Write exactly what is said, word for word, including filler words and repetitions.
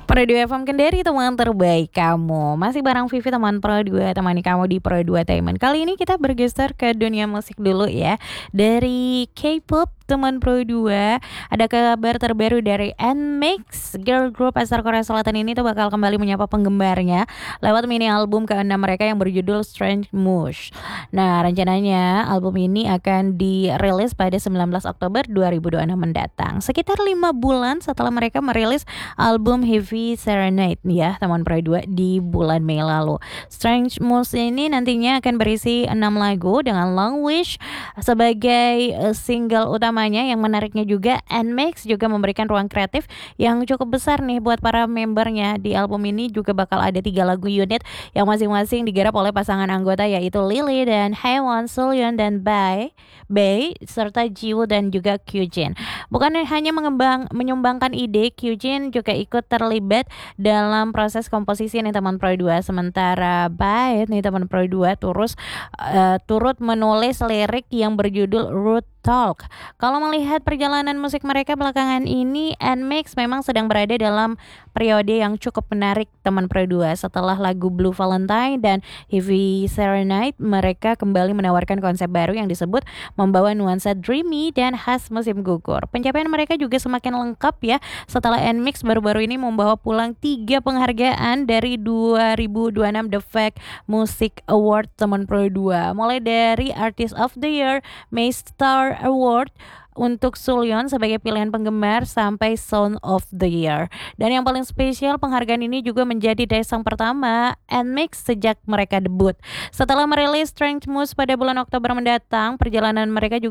Pro dua F M Kendari, teman terbaik kamu. Masih bareng Vivi, teman Pro dua, temani kamu di Pro dua Tainment. Kali ini kita bergeser ke dunia musik dulu ya. Dari K-pop, teman Pro dua, ada kabar terbaru dari N-Mix. Girl group asal Korea Selatan ini tuh bakal kembali menyapa penggemarnya lewat mini album keenam mereka yang berjudul Strange Moves. Nah, rencananya album ini akan dirilis pada sembilan belas Oktober dua ribu dua puluh enam mendatang. Sekitar lima bulan setelah mereka merilis album Heavy Serenade ya, teman Pro dua, di bulan Mei lalu. Strange Moves ini nantinya akan berisi enam lagu dengan Long Wish sebagai uh, single utamanya. Yang menariknya juga, N-Mix juga memberikan ruang kreatif yang cukup besar nih buat para membernya. Di album ini juga bakal ada tiga lagu unit yang masing-masing digarap oleh pasangan anggota, yaitu Lily dan Haewon, Sulyeon dan Bae, Bae serta Jiwoo dan juga Kyujin. Bukan hanya mengembang menyumbangkan ide, Kyujin juga ikut terlibat dalam proses komposisi nih teman Pro dua. Sementara Bae nih teman Pro dua terus uh, turut menulis lirik yang berjudul Root Talk. Kalau melihat perjalanan musik mereka belakangan ini, N-Mix memang sedang berada dalam periode yang cukup menarik teman Pro dua. Setelah lagu Blue Valentine dan Heavy Serenade, mereka kembali menawarkan konsep baru yang disebut membawa nuansa dreamy dan khas musim gugur. Pencapaian mereka juga semakin lengkap ya, setelah N-Mix baru-baru ini membawa pulang tiga penghargaan dari dua ribu dua puluh enam The Fact Music Award teman Pro dua. Mulai dari Artist of the Year, May Star Award untuk Sulyeon sebagai pilihan penggemar sampai Sound of the Year. Dan yang paling spesial, penghargaan ini juga menjadi daesang pertama N-Mix sejak mereka debut. Setelah merilis Strange Moves pada bulan Oktober mendatang, perjalanan mereka juga